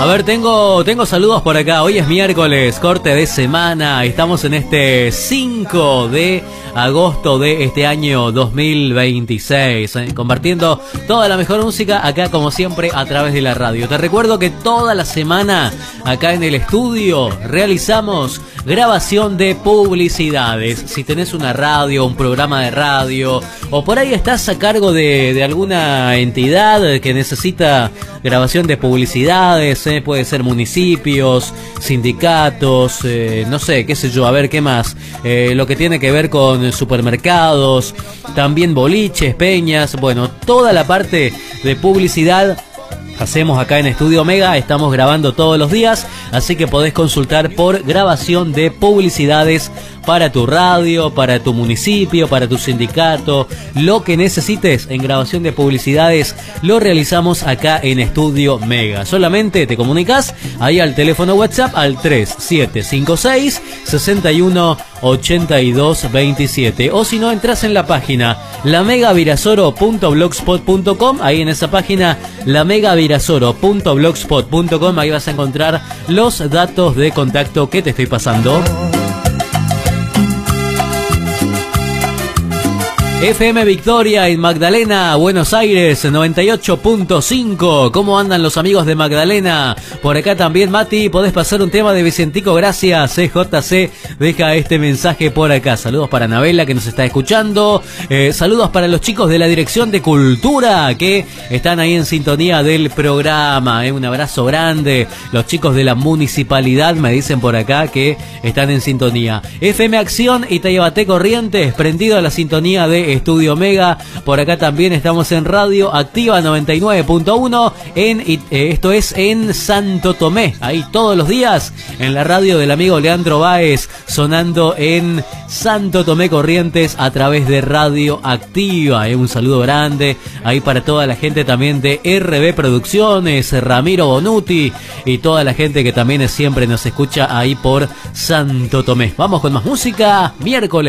A ver, tengo saludos por acá. Hoy es miércoles, corte de semana. Estamos en este 5 de agosto de este año 2026, compartiendo toda la mejor música acá como siempre a través de la radio. Te recuerdo que toda la semana acá en el estudio realizamos grabación de publicidades. Si tenés una radio, un programa de radio, o por ahí estás a cargo de alguna entidad que necesita grabación de publicidades, puede ser municipios, sindicatos, no sé, qué sé yo, a ver qué más, lo que tiene que ver con supermercados, también boliches, peñas, bueno, toda la parte de publicidad hacemos acá en Estudio Mega, estamos grabando todos los días, así que podés consultar por grabación de publicidades para tu radio, para tu municipio, para tu sindicato, lo que necesites en grabación de publicidades lo realizamos acá en Estudio Mega. Solamente te comunicas ahí al teléfono WhatsApp al 3756 61 82 27, o si no entras en la página lamegavirasoro.blogspot.com, ahí en esa página lamegavirasoro.blogspot.com, ahí vas a encontrar los datos de contacto que te estoy pasando. FM Victoria en Magdalena, Buenos Aires, 98.5. ¿Cómo andan los amigos de Magdalena? Por acá también, Mati, podés pasar un tema de Vicentico, gracias. CJC deja este mensaje por acá. Saludos para Anabela, que nos está escuchando. Saludos para los chicos de la Dirección de Cultura, que están ahí en sintonía del programa. Un abrazo grande. Los chicos de la municipalidad me dicen por acá que están en sintonía. FM Acción y Tayabate Corrientes, prendido a la sintonía de Estudio Mega. Por acá también estamos en Radio Activa 99.1 esto es en Santo Tomé, ahí todos los días en la radio del amigo Leandro Báez, sonando en Santo Tomé Corrientes a través de Radio Activa. Un saludo grande ahí para toda la gente también de RB Producciones, Ramiro Bonuti y toda la gente que también siempre nos escucha ahí por Santo Tomé. Vamos con más música, miércoles.